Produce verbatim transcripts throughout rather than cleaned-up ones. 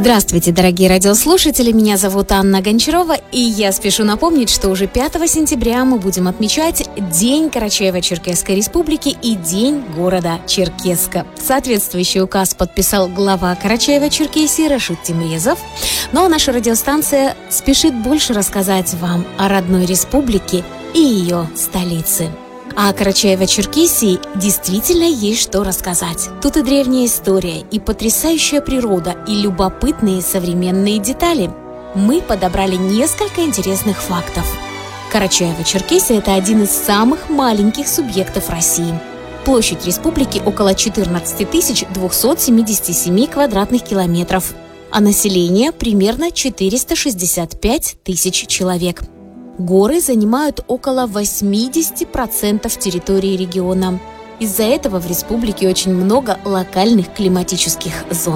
Здравствуйте, дорогие радиослушатели, меня зовут Анна Гончарова, и я спешу напомнить, что уже пятого сентября мы будем отмечать День Карачаево-Черкесской Республики и День города Черкесска. Соответствующий указ подписал глава Карачаево-Черкесии Рашид Тимрезов. Ну а наша радиостанция спешит больше рассказать вам о родной республике и ее столице. А о Карачаево-Черкесии действительно есть что рассказать. Тут и древняя история, и потрясающая природа, и любопытные современные детали. Мы подобрали несколько интересных фактов. Карачаево-Черкесия – это один из самых маленьких субъектов России. Площадь республики около четырнадцать тысяч двести семьдесят семь квадратных километров, а население примерно четыреста шестьдесят пять тысяч человек. Горы занимают около восемьдесят процентов территории региона. Из-за этого в республике очень много локальных климатических зон.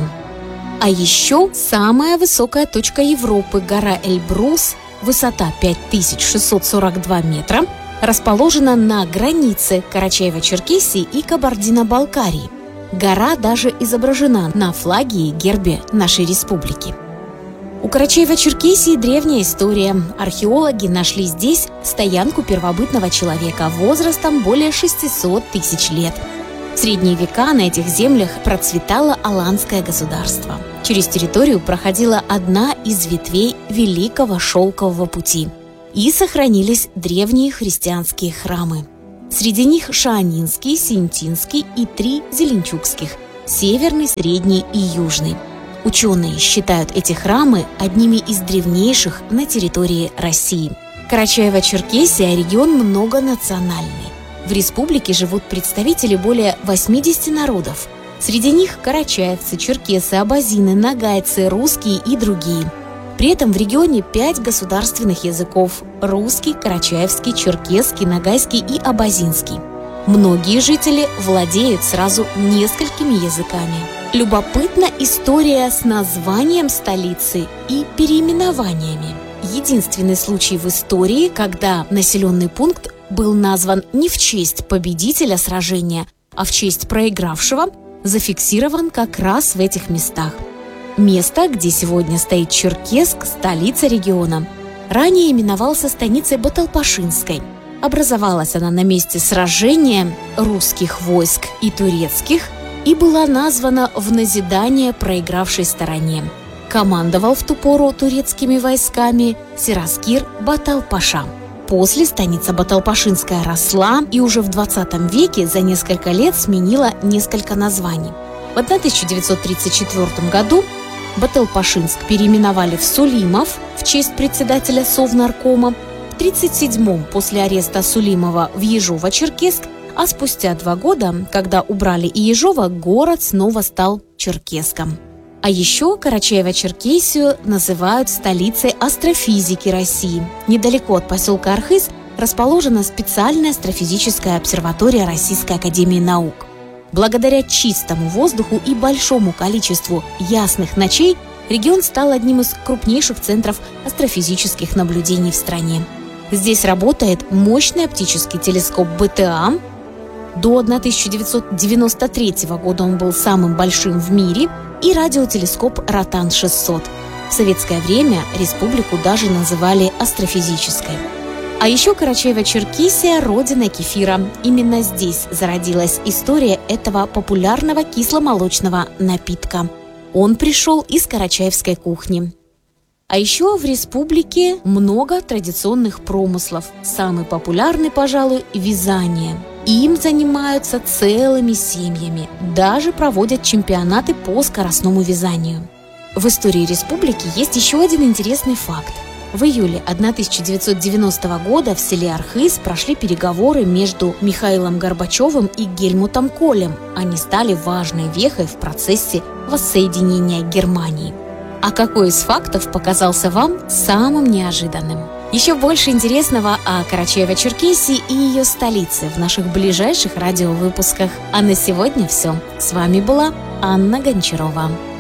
А еще самая высокая точка Европы, гора Эльбрус, высота пять тысяч шестьсот сорок два метра, расположена на границе Карачаево-Черкесии и Кабардино-Балкарии. Гора даже изображена на флаге и гербе нашей республики. У Карачаево-Черкесии древняя история. Археологи нашли здесь стоянку первобытного человека возрастом более шестисот тысяч лет. В средние века на этих землях процветало аланское государство. Через территорию проходила одна из ветвей Великого Шелкового пути. И сохранились древние христианские храмы. Среди них Шаанинский, Синтинский и три зеленчукских – северный, средний и южный. Ученые считают эти храмы одними из древнейших на территории России. Карачаево-Черкесия – регион многонациональный. В республике живут представители более восьмидесяти народов. Среди них карачаевцы, черкесы, абазины, нагайцы, русские и другие. При этом в регионе пять государственных языков – русский, карачаевский, черкесский, нагайский и абазинский. Многие жители владеют сразу несколькими языками. Любопытна история с названием столицы и переименованиями. Единственный случай в истории, когда населенный пункт был назван не в честь победителя сражения, а в честь проигравшего, зафиксирован как раз в этих местах. Место, где сегодня стоит Черкесск, столица региона, ранее именовался станицей Баталпашинской. Образовалась она на месте сражения русских войск и турецких и была названа в назидание проигравшей стороне. Командовал в ту пору турецкими войсками Сираскир Баталпаша. После станица Баталпашинская росла и уже в двадцатом веке за несколько лет сменила несколько названий. В тысяча девятьсот тридцать четвёртом году Баталпашинск переименовали в Сулимов в честь председателя Совнаркома, в тридцать седьмом после ареста Сулимова в Ежово-Черкесск, а спустя два года, когда убрали и Ежово, город снова стал Черкесском. А еще Карачаево-Черкесию называют столицей астрофизики России. Недалеко от поселка Архыз расположена специальная астрофизическая обсерватория Российской академии наук. Благодаря чистому воздуху и большому количеству ясных ночей регион стал одним из крупнейших центров астрофизических наблюдений в стране. Здесь работает мощный оптический телескоп БТА. До тысяча девятьсот девяносто третьего года он был самым большим в мире, и радиотелескоп Ротан шестьсот. В советское время республику даже называли астрофизической. А еще Карачаево-Черкесия – родина кефира. Именно здесь зародилась история этого популярного кисломолочного напитка. Он пришел из карачаевской кухни. А еще в республике много традиционных промыслов. Самый популярный, пожалуй, вязание. Им занимаются целыми семьями. Даже проводят чемпионаты по скоростному вязанию. В истории республики есть еще один интересный факт. В июле тысяча девятьсот девяностого года в селе Архыз прошли переговоры между Михаилом Горбачевым и Гельмутом Колем. Они стали важной вехой в процессе воссоединения Германии. А какой из фактов показался вам самым неожиданным? Еще больше интересного о Карачаево-Черкесии и ее столице в наших ближайших радиовыпусках. А на сегодня все. С вами была Анна Гончарова.